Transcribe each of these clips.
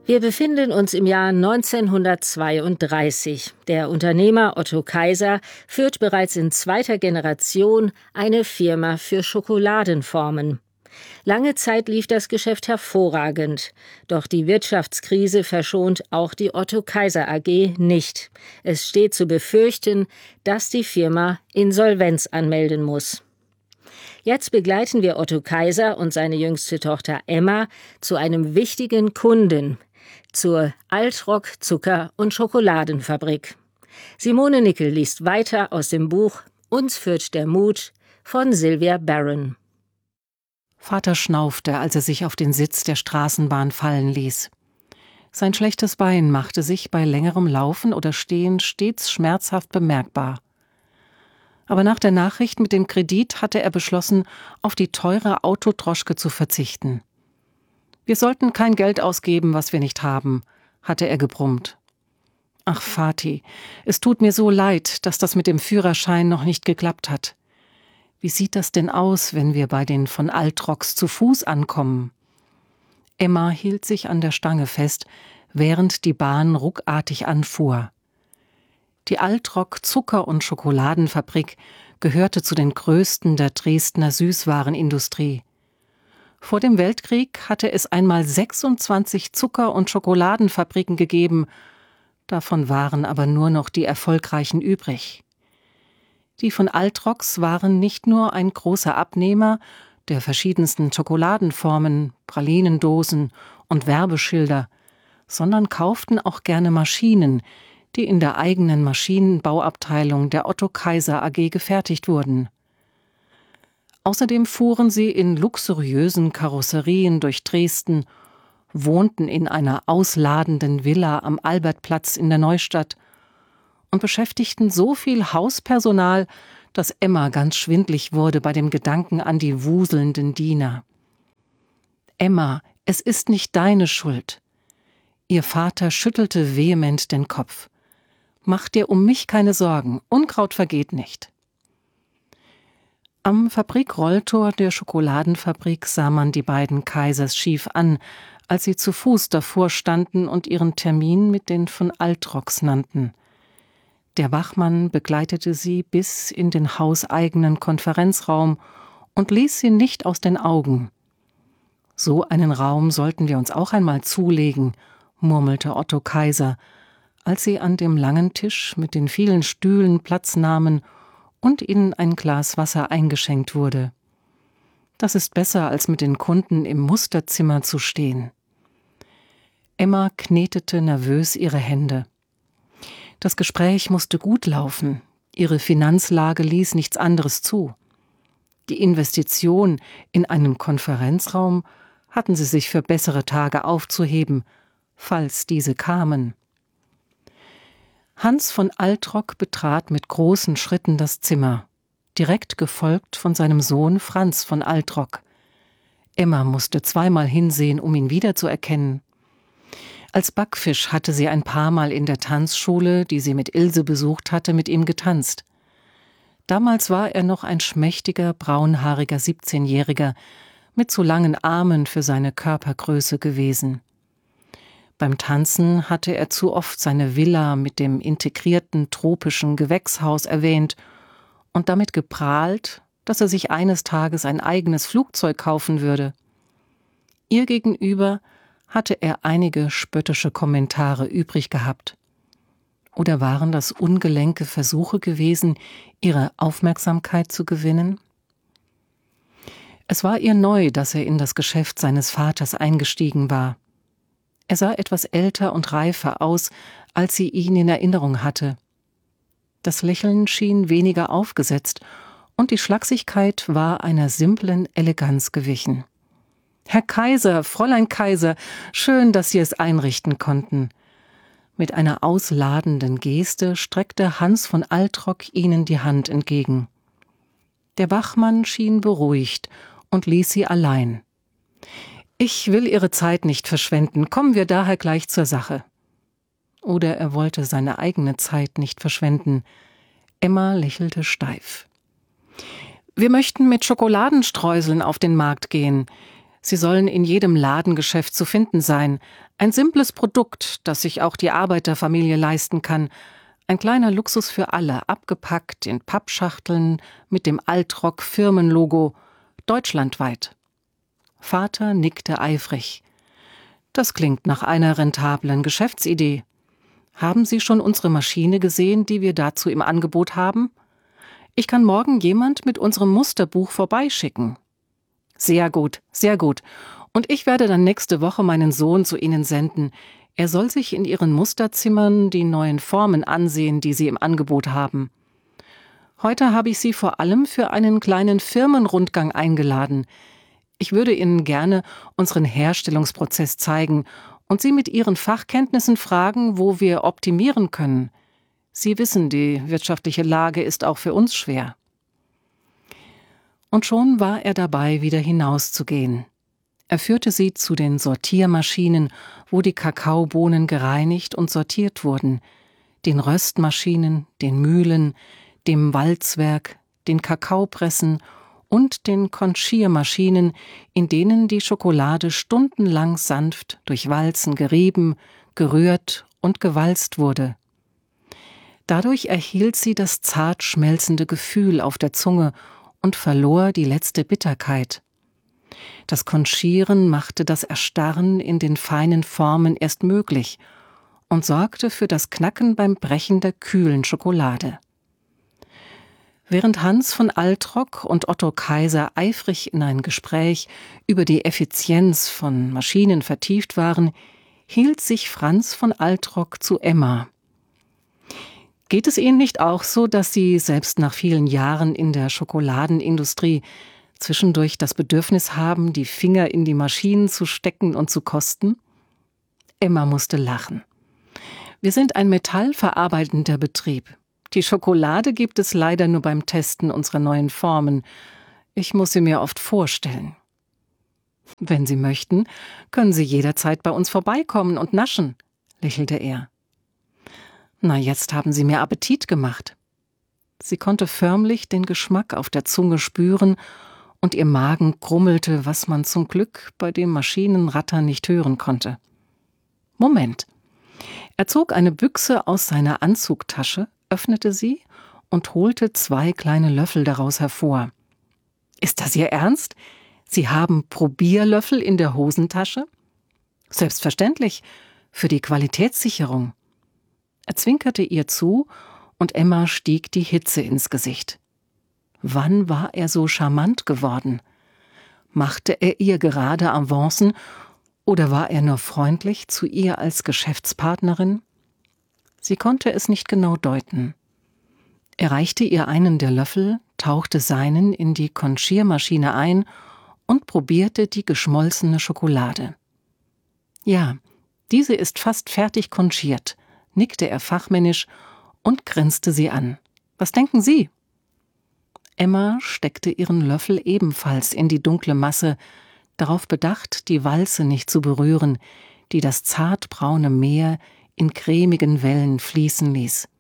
Wir befinden uns im Jahr 1932. Der Unternehmer Otto Kaiser führt bereits in zweiter Generation eine Firma für Schokoladenformen. Lange Zeit lief das Geschäft hervorragend. Doch die Wirtschaftskrise verschont auch die Otto Kaiser AG nicht. Es steht zu befürchten, dass die Firma Insolvenz anmelden muss. Jetzt begleiten wir Otto Kaiser und seine jüngste Tochter Emma zu einem wichtigen Kunden, zur Altrock Zucker- und Schokoladenfabrik. Simone Nickel liest weiter aus dem Buch Uns führt der Mut von Sylvia Baron. Vater schnaufte, als er sich auf den Sitz der Straßenbahn fallen ließ. Sein schlechtes Bein machte sich bei längerem Laufen oder Stehen stets schmerzhaft bemerkbar. Aber nach der Nachricht mit dem Kredit hatte er beschlossen, auf die teure Autodroschke zu verzichten. »Wir sollten kein Geld ausgeben, was wir nicht haben«, hatte er gebrummt. »Ach, Vati, es tut mir so leid, dass das mit dem Führerschein noch nicht geklappt hat. Wie sieht das denn aus, wenn wir bei den von Altrocks zu Fuß ankommen?« Emma hielt sich an der Stange fest, während die Bahn ruckartig anfuhr. Die Altrock Zucker- und Schokoladenfabrik gehörte zu den größten der Dresdner Süßwarenindustrie. Vor dem Weltkrieg hatte es einmal 26 Zucker- und Schokoladenfabriken gegeben, davon waren aber nur noch die erfolgreichen übrig. Die von Altrocks waren nicht nur ein großer Abnehmer der verschiedensten Schokoladenformen, Pralinendosen und Werbeschilder, sondern kauften auch gerne Maschinen, die in der eigenen Maschinenbauabteilung der Otto Kaiser AG gefertigt wurden. Außerdem fuhren sie in luxuriösen Karosserien durch Dresden, wohnten in einer ausladenden Villa am Albertplatz in der Neustadt und beschäftigten so viel Hauspersonal, dass Emma ganz schwindlig wurde bei dem Gedanken an die wuselnden Diener. »Emma, es ist nicht deine Schuld.« Ihr Vater schüttelte vehement den Kopf. »Mach dir um mich keine Sorgen, Unkraut vergeht nicht.« Am Fabrikrolltor der Schokoladenfabrik sah man die beiden Kaisers schief an, als sie zu Fuß davor standen und ihren Termin mit den von Altrocks nannten. Der Wachmann begleitete sie bis in den hauseigenen Konferenzraum und ließ sie nicht aus den Augen. »So einen Raum sollten wir uns auch einmal zulegen«, murmelte Otto Kaiser, als sie an dem langen Tisch mit den vielen Stühlen Platz nahmen und ihnen ein Glas Wasser eingeschenkt wurde. »Das ist besser, als mit den Kunden im Musterzimmer zu stehen.« Emma knetete nervös ihre Hände. Das Gespräch musste gut laufen. Ihre Finanzlage ließ nichts anderes zu. Die Investition in einen Konferenzraum hatten sie sich für bessere Tage aufzuheben, falls diese kamen. Hans von Altrock betrat mit großen Schritten das Zimmer, direkt gefolgt von seinem Sohn Franz von Altrock. Emma musste zweimal hinsehen, um ihn wiederzuerkennen. Als Backfisch hatte sie ein paar Mal in der Tanzschule, die sie mit Ilse besucht hatte, mit ihm getanzt. Damals war er noch ein schmächtiger, braunhaariger 17-Jähriger mit zu langen Armen für seine Körpergröße gewesen. Beim Tanzen hatte er zu oft seine Villa mit dem integrierten tropischen Gewächshaus erwähnt und damit geprahlt, dass er sich eines Tages ein eigenes Flugzeug kaufen würde. Ihr gegenüber hatte er einige spöttische Kommentare übrig gehabt. Oder waren das ungelenke Versuche gewesen, ihre Aufmerksamkeit zu gewinnen? Es war ihr neu, dass er in das Geschäft seines Vaters eingestiegen war. Er sah etwas älter und reifer aus, als sie ihn in Erinnerung hatte. Das Lächeln schien weniger aufgesetzt und die Schlagsigkeit war einer simplen Eleganz gewichen. »Herr Kaiser, Fräulein Kaiser, schön, dass Sie es einrichten konnten.« Mit einer ausladenden Geste streckte Hans von Altrock ihnen die Hand entgegen. Der Wachmann schien beruhigt und ließ sie allein. »Ich will Ihre Zeit nicht verschwenden, kommen wir daher gleich zur Sache.« Oder er wollte seine eigene Zeit nicht verschwenden. Emma lächelte steif. »Wir möchten mit Schokoladenstreuseln auf den Markt gehen. Sie sollen in jedem Ladengeschäft zu finden sein. Ein simples Produkt, das sich auch die Arbeiterfamilie leisten kann. Ein kleiner Luxus für alle, abgepackt in Pappschachteln mit dem Altrock-Firmenlogo, deutschlandweit. Vater nickte eifrig. Das klingt nach einer rentablen Geschäftsidee. Haben Sie schon unsere Maschine gesehen, die wir dazu im Angebot haben? Ich kann morgen jemand mit unserem Musterbuch vorbeischicken. Sehr gut, sehr gut. Und ich werde dann nächste Woche meinen Sohn zu Ihnen senden. Er soll sich in Ihren Musterzimmern die neuen Formen ansehen, die Sie im Angebot haben. Heute habe ich Sie vor allem für einen kleinen Firmenrundgang eingeladen. Ich würde Ihnen gerne unseren Herstellungsprozess zeigen und Sie mit Ihren Fachkenntnissen fragen, wo wir optimieren können. Sie wissen, die wirtschaftliche Lage ist auch für uns schwer. Und schon war er dabei, wieder hinauszugehen. Er führte sie zu den Sortiermaschinen, wo die Kakaobohnen gereinigt und sortiert wurden, den Röstmaschinen, den Mühlen, dem Walzwerk, den Kakaopressen und den Conchiermaschinen, in denen die Schokolade stundenlang sanft durch Walzen gerieben, gerührt und gewalzt wurde. Dadurch erhielt sie das zart schmelzende Gefühl auf der Zunge und verlor die letzte Bitterkeit. Das Conchieren machte das Erstarren in den feinen Formen erst möglich und sorgte für das Knacken beim Brechen der kühlen Schokolade. Während Hans von Altrock und Otto Kaiser eifrig in ein Gespräch über die Effizienz von Maschinen vertieft waren, hielt sich Franz von Altrock zu Emma. Geht es Ihnen nicht auch so, dass Sie selbst nach vielen Jahren in der Schokoladenindustrie zwischendurch das Bedürfnis haben, die Finger in die Maschinen zu stecken und zu kosten? Emma musste lachen. Wir sind ein metallverarbeitender Betrieb. Die Schokolade gibt es leider nur beim Testen unserer neuen Formen. Ich muss sie mir oft vorstellen. Wenn Sie möchten, können Sie jederzeit bei uns vorbeikommen und naschen, lächelte er. Na, jetzt haben Sie mir Appetit gemacht. Sie konnte förmlich den Geschmack auf der Zunge spüren und ihr Magen grummelte, was man zum Glück bei dem Maschinenrattern nicht hören konnte. Moment. Er zog eine Büchse aus seiner Anzugtasche, öffnete sie und holte 2 kleine Löffel daraus hervor. Ist das Ihr Ernst? Sie haben Probierlöffel in der Hosentasche? Selbstverständlich, für die Qualitätssicherung. Er zwinkerte ihr zu und Emma stieg die Hitze ins Gesicht. Wann war er so charmant geworden? Machte er ihr gerade Avancen oder war er nur freundlich zu ihr als Geschäftspartnerin? Sie konnte es nicht genau deuten. Er reichte ihr einen der Löffel, tauchte seinen in die Conchiermaschine ein und probierte die geschmolzene Schokolade. Ja, diese ist fast fertig conchiert, nickte er fachmännisch und grinste sie an. Was denken Sie? Emma steckte ihren Löffel ebenfalls in die dunkle Masse, darauf bedacht, die Walze nicht zu berühren, die das zartbraune Meer in cremigen Wellen fließen ließ.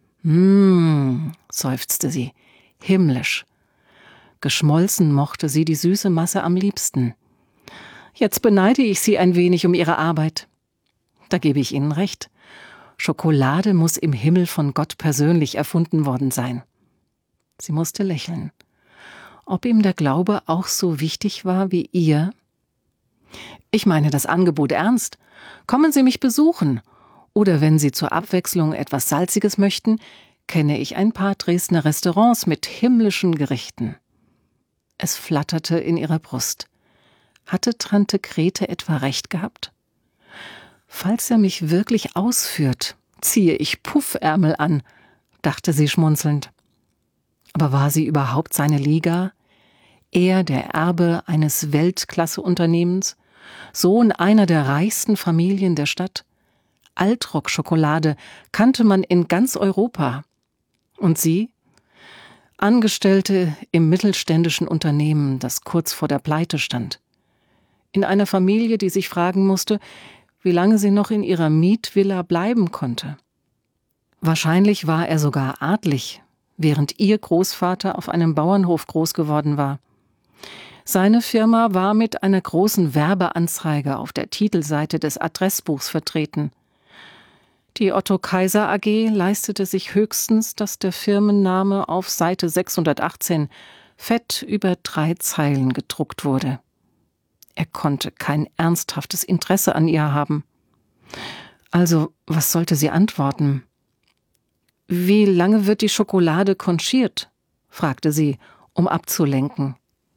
Seufzte sie, himmlisch. Geschmolzen mochte sie die süße Masse am liebsten. Jetzt beneide ich Sie ein wenig um Ihre Arbeit. Da gebe ich Ihnen recht. Schokolade muss im Himmel von Gott persönlich erfunden worden sein. Sie musste lächeln. Ob ihm der Glaube auch so wichtig war wie ihr? Ich meine das Angebot ernst. Kommen Sie mich besuchen. Oder wenn Sie zur Abwechslung etwas Salziges möchten, kenne ich ein paar Dresdner Restaurants mit himmlischen Gerichten. Es flatterte in ihrer Brust. Hatte Tante Grete etwa recht gehabt? Falls er mich wirklich ausführt, ziehe ich Puffärmel an, dachte sie schmunzelnd. Aber war sie überhaupt seine Liga? Er, der Erbe eines Weltklasse-Unternehmens, Sohn einer der reichsten Familien der Stadt? Altrock-Schokolade kannte man in ganz Europa. Und sie? Angestellte im mittelständischen Unternehmen, das kurz vor der Pleite stand. In einer Familie, die sich fragen musste, wie lange sie noch in ihrer Mietvilla bleiben konnte. Wahrscheinlich war er sogar adlig, während ihr Großvater auf einem Bauernhof groß geworden war. Seine Firma war mit einer großen Werbeanzeige auf der Titelseite des Adressbuchs vertreten. Die Otto Kaiser AG leistete sich höchstens, dass der Firmenname auf Seite 618 fett über 3 Zeilen gedruckt wurde. Er konnte kein ernsthaftes Interesse an ihr haben. Also, was sollte sie antworten? »Wie lange wird die Schokolade konchiert?« fragte sie, um abzulenken.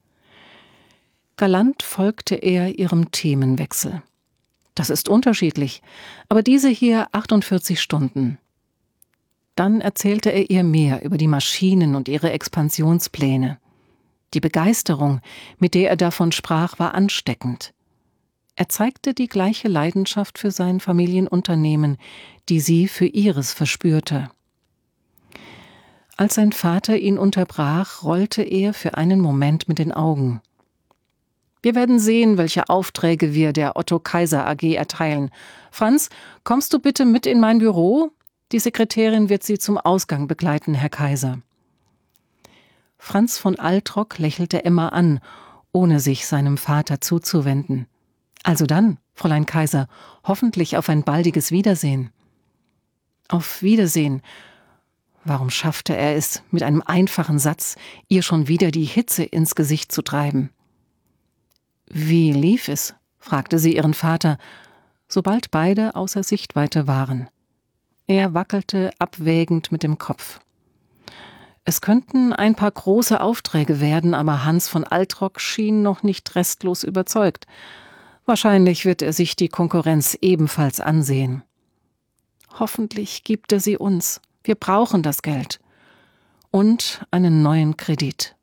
Galant folgte er ihrem Themenwechsel. »Das ist unterschiedlich, aber diese hier 48 Stunden.« Dann erzählte er ihr mehr über die Maschinen und ihre Expansionspläne. Die Begeisterung, mit der er davon sprach, war ansteckend. Er zeigte die gleiche Leidenschaft für sein Familienunternehmen, die sie für ihres verspürte. Als sein Vater ihn unterbrach, rollte er für einen Moment mit den Augen. »Wir werden sehen, welche Aufträge wir der Otto Kaiser AG erteilen. Franz, kommst du bitte mit in mein Büro? Die Sekretärin wird Sie zum Ausgang begleiten, Herr Kaiser.« Franz von Altrock lächelte Emma an, ohne sich seinem Vater zuzuwenden. »Also dann, Fräulein Kaiser, hoffentlich auf ein baldiges Wiedersehen.« »Auf Wiedersehen.« Warum schaffte er es, mit einem einfachen Satz ihr schon wieder die Hitze ins Gesicht zu treiben? »Wie lief es?« fragte sie ihren Vater, sobald beide außer Sichtweite waren. Er wackelte abwägend mit dem Kopf. Es könnten ein paar große Aufträge werden, aber Hans von Altrock schien noch nicht restlos überzeugt. Wahrscheinlich wird er sich die Konkurrenz ebenfalls ansehen. Hoffentlich gibt er sie uns. Wir brauchen das Geld. Und einen neuen Kredit.